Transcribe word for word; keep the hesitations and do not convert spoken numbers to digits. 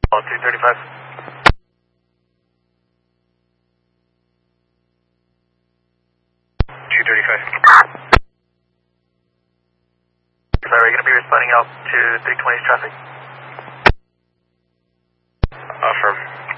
Oh, two thirty-five. two thirty-five. Are we going to be responding out to three twenty's traffic? Affirm.